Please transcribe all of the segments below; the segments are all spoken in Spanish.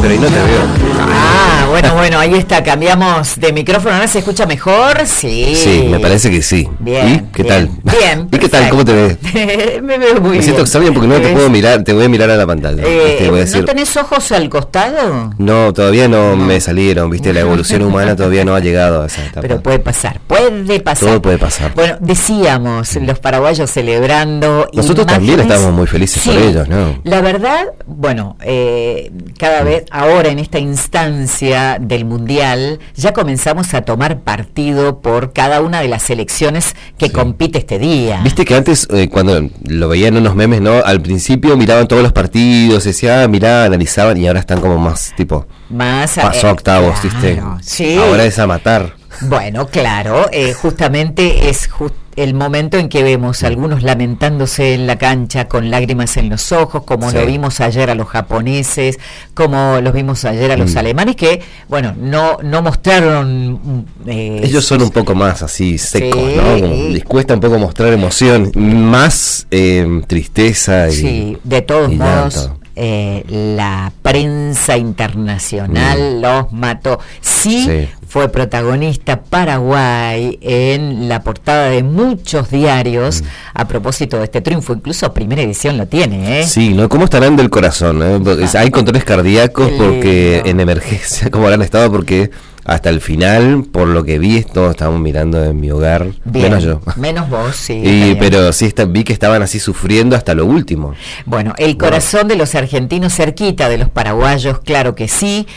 pero ahí no te veo. Bueno, ahí está, cambiamos de micrófono, ¿ahora se escucha mejor? Sí. Sí, me parece que sí. Bien. ¿Y qué tal? Bien. ¿Y qué tal? ¿Cómo te ves? Me veo muy bien. Me siento extraño porque no te puedo mirar, te voy a mirar a la pantalla. Voy a decir, ¿No tenés ojos al costado? No, todavía no me salieron, viste, la evolución humana todavía no ha llegado a esa etapa. Pero puede pasar. Todo puede pasar. Bueno, decíamos, los paraguayos celebrando. Nosotros también estamos muy felices por ellos, ¿no? La verdad, bueno, cada vez, ahora en esta instancia del Mundial, ya comenzamos a tomar partido por cada una de las selecciones que compite este día. Viste que antes, cuando lo veían en unos memes, ¿no? Al principio miraban todos los partidos, decían, mirá, analizaban, y ahora están como más, tipo, pasó a octavos, ¿viste? Sí. Ahora es a matar. Bueno, claro, justamente es el momento en que vemos a algunos lamentándose en la cancha con lágrimas en los ojos, como lo vimos ayer a los japoneses, como los vimos ayer a los alemanes, que, bueno, no mostraron... ellos son un poco más así, secos, ¿no? Como les cuesta un poco mostrar emoción, más tristeza y... Sí, de todos modos... la prensa internacional los mató. Sí, fue protagonista Paraguay en la portada de muchos diarios a propósito de este triunfo, incluso Primera Edición lo tiene, ¿eh? Sí, ¿no? ¿Cómo estarán del corazón? Hay controles cardíacos porque en emergencia, ¿cómo habrán estado? Porque hasta el final, por lo que vi, todos estábamos mirando en mi hogar, bien, menos yo. Menos vos, sí. Pero sí, vi que estaban así sufriendo hasta lo último. Bueno, el corazón de los argentinos cerquita de los paraguayos, claro que sí,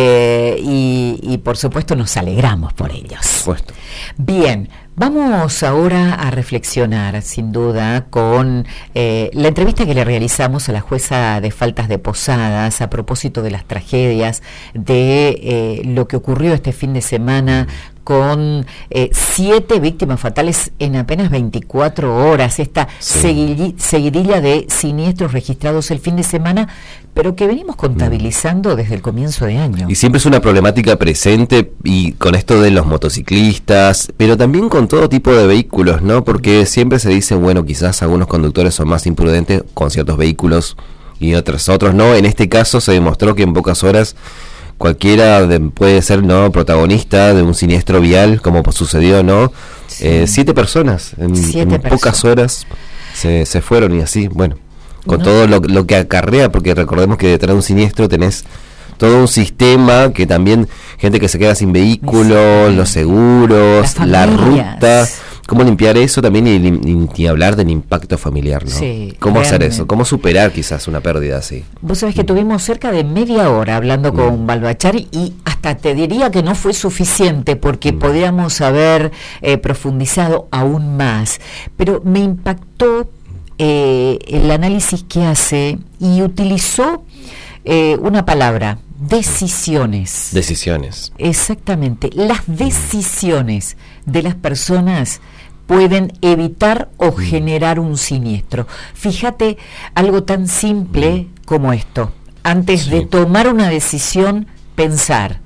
y por supuesto nos alegramos por ellos. Por supuesto. Bien. Vamos ahora a reflexionar, sin duda, con la entrevista que le realizamos a la jueza de faltas de Posadas a propósito de las tragedias, de lo que ocurrió este fin de semana con 7 víctimas fatales en apenas 24 horas, esta seguidilla de siniestros registrados el fin de semana, pero que venimos contabilizando desde el comienzo de año. Y siempre es una problemática presente, y con esto de los motociclistas, pero también con todo tipo de vehículos, ¿no? Porque siempre se dice, bueno, quizás algunos conductores son más imprudentes con ciertos vehículos y otros no. En este caso se demostró que en pocas horas cualquiera puede ser protagonista de un siniestro vial, como sucedió, ¿no? 7 personas en pocas horas se fueron, y así, bueno, con todo lo que acarrea, porque recordemos que detrás de un siniestro tenés todo un sistema, que también gente que se queda sin vehículo, los seguros, la ruta, cómo limpiar eso también, y hablar del impacto familiar, ¿no? Sí, cómo hacer eso, cómo superar quizás una pérdida así. Vos sabés que tuvimos cerca de media hora hablando con Balbachari, y hasta te diría que no fue suficiente, porque podíamos haber profundizado aún más, pero me impactó el análisis que hace, y utilizó una palabra: decisiones. Decisiones. Exactamente. Las decisiones de las personas pueden evitar o generar un siniestro. Fíjate, algo tan simple como esto. Antes de tomar una decisión, pensar.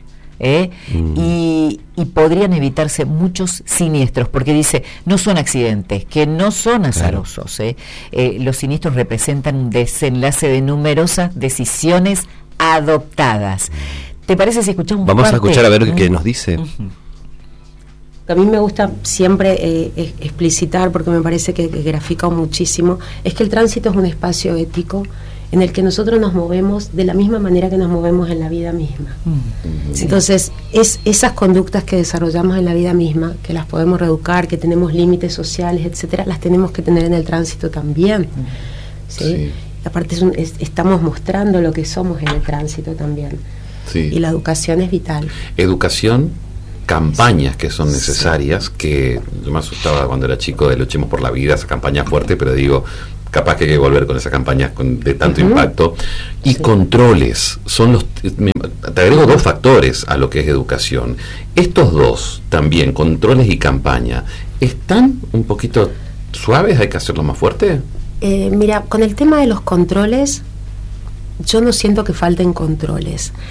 Y podrían evitarse muchos siniestros, porque dice, no son accidentes, que no son azarosos. Los siniestros representan un desenlace de numerosas decisiones adoptadas. ¿Te parece si escuchamos? Vamos a escuchar a ver qué nos dice. A mí me gusta siempre explicitar, porque me parece que grafica muchísimo, es que el tránsito es un espacio ético en el que nosotros nos movemos de la misma manera que nos movemos en la vida misma. Entonces, esas conductas que desarrollamos en la vida misma, que las podemos reeducar, que tenemos límites sociales, etcétera, las tenemos que tener en el tránsito también. ¿Sí? Aparte estamos mostrando lo que somos en el tránsito también. Y la educación es vital. Educación, campañas que son necesarias, que yo me asustaba cuando era chico de Luchemos por la Vida, esa campaña fuerte, pero digo, capaz que hay que volver con esas campañas de tanto impacto. Y controles, te agrego 2 factores a lo que es educación. Estos 2 también, controles y campaña, ¿están un poquito suaves? ¿Hay que hacerlo más fuerte? Mira, con el tema de los controles, yo no siento que falten controles,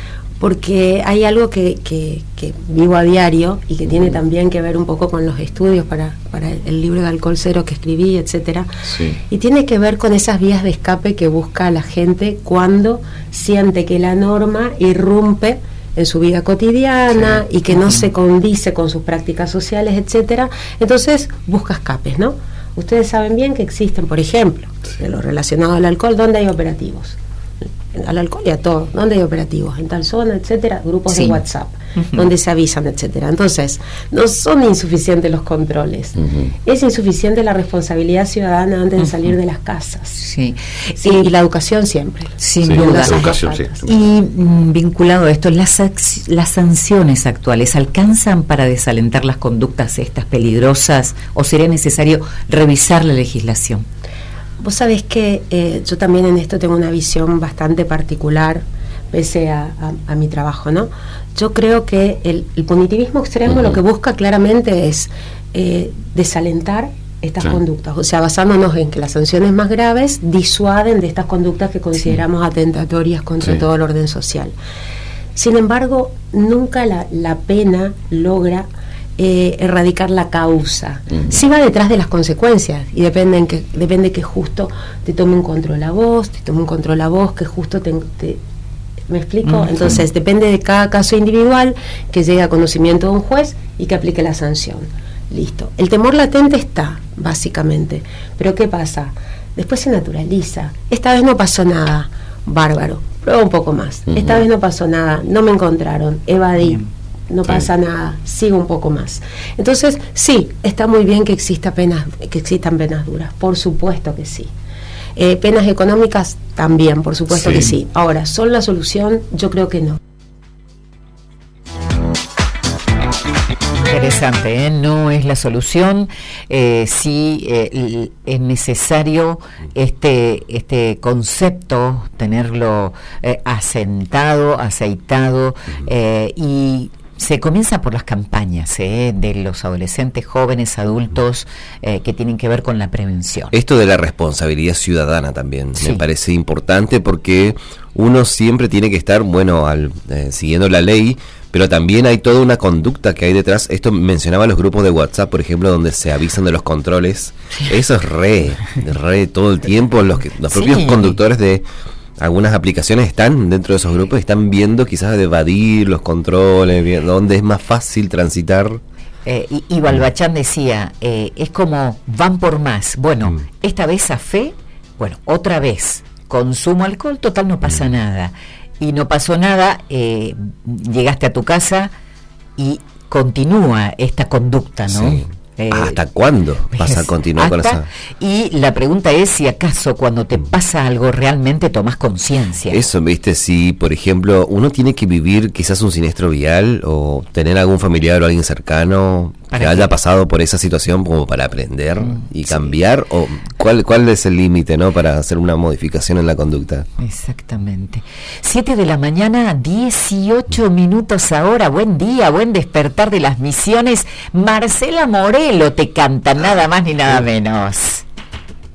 porque hay algo que vivo a diario y que tiene también que ver un poco con los estudios para el libro de Alcohol Cero que escribí, etcétera, Sí. y tiene que ver con esas vías de escape que busca la gente cuando siente que la norma irrumpe en su vida cotidiana y que no se condice con sus prácticas sociales, etcétera. Entonces busca escapes, ¿no? Ustedes saben bien que existen, por ejemplo, de lo relacionado al alcohol, ¿dónde hay operativos? Al alcohol y a todo, ¿dónde hay operativos? En tal zona, etcétera, grupos Sí. de WhatsApp, donde se avisan, etcétera. Entonces, no son insuficientes los controles, es insuficiente la responsabilidad ciudadana antes de salir de las casas. Sí. Y la educación siempre. Sin Sí, duda. la educación, sí. Y vinculado a esto, las sanciones actuales alcanzan para desalentar las conductas estas peligrosas o sería necesario revisar la legislación? Vos sabés que yo también en esto tengo una visión bastante particular, pese a mi trabajo, ¿no? Yo creo que el punitivismo extremo lo que busca claramente es desalentar estas conductas, o sea, basándonos en que las sanciones más graves disuaden de estas conductas que consideramos atentatorias contra todo el orden social. Sin embargo, nunca la pena logra erradicar la causa. Sí va detrás de las consecuencias y depende que justo te tome un control a vos, que justo ¿me explico? Entonces depende de cada caso individual que llegue a conocimiento de un juez y que aplique la sanción. Listo. El temor latente está, básicamente. Pero ¿qué pasa? Después se naturaliza. Esta vez no pasó nada. Bárbaro. Prueba un poco más. Esta vez no pasó nada. No me encontraron. Evadí. No pasa nada, sigo un poco más. Entonces, sí, está muy bien que existan penas duras, por supuesto que sí. Penas económicas también, por supuesto que sí. Ahora, ¿son la solución? Yo creo que no. Interesante, no es la solución. Sí es necesario este concepto tenerlo asentado, aceitado y se comienza por las campañas de los adolescentes, jóvenes, adultos que tienen que ver con la prevención. Esto de la responsabilidad ciudadana también me parece importante porque uno siempre tiene que estar, siguiendo la ley, pero también hay toda una conducta que hay detrás. Esto mencionaba los grupos de WhatsApp, por ejemplo, donde se avisan de los controles. Eso es re todo el tiempo. Los propios conductores de algunas aplicaciones están dentro de esos grupos y están viendo quizás de evadir los controles, donde es más fácil transitar. Y Balbachán decía, es como van por más. Bueno, esta vez a fe, otra vez consumo alcohol, total no pasa nada. Y no pasó nada, llegaste a tu casa y continúa esta conducta, ¿no? Sí. ¿Hasta cuándo vas a continuar con esa? Y la pregunta es si acaso cuando te pasa algo realmente tomas conciencia. Eso, viste, si por ejemplo uno tiene que vivir quizás un siniestro vial o tener algún familiar o alguien cercano que haya pasado por esa situación como para aprender y cambiar, o ¿cuál es el límite, no, para hacer una modificación en la conducta? Exactamente. 7 de la mañana, 18 minutos ahora. Buen día, buen despertar de las Misiones. Marcela Morelo te canta, nada más ni nada menos.